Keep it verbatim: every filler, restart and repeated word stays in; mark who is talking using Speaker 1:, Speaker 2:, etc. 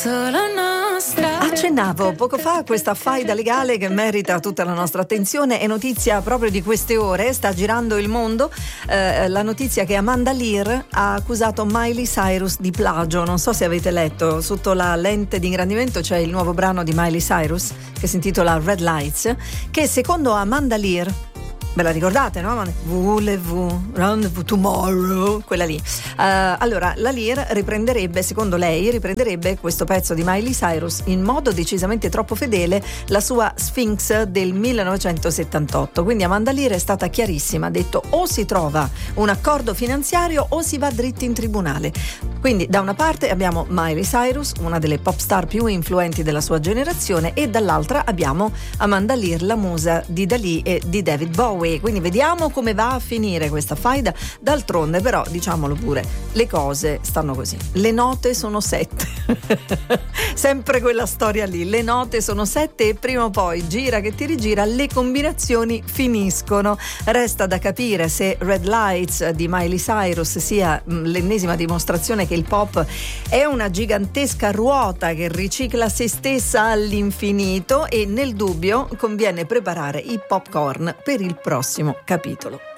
Speaker 1: solo nostra.
Speaker 2: Accennavo poco fa a questa faida legale che merita tutta la nostra attenzione. È notizia proprio di queste ore, sta girando il mondo eh, la notizia che Amanda Lear ha accusato Miley Cyrus di plagio. Non so se avete letto, sotto la lente di ingrandimento c'è il nuovo brano di Miley Cyrus che si intitola Red Lights, che secondo Amanda Lear, ve la ricordate, no? Voulez-vous rendezvous tomorrow, quella lì. Uh, allora, la Lear riprenderebbe, secondo lei, riprenderebbe questo pezzo di Miley Cyrus in modo decisamente troppo fedele la sua Sphinx del millenovecentosettantotto. Quindi Amanda Lear è stata chiarissima, ha detto o si trova un accordo finanziario o si va dritti in tribunale. Quindi da una parte abbiamo Miley Cyrus, una delle pop star più influenti della sua generazione, e dall'altra abbiamo Amanda Lear, la musa di Dalì e di David Bowie. Quindi vediamo come va a finire questa faida. D'altronde però, diciamolo pure, le cose stanno così, le note sono sette sempre quella storia lì, le note sono sette e prima o poi, gira che ti rigira, le combinazioni finiscono. Resta da capire se Red Lights di Miley Cyrus sia mh, l'ennesima dimostrazione che il pop è una gigantesca ruota che ricicla se stessa all'infinito, e nel dubbio conviene preparare i popcorn per il prossimo capitolo.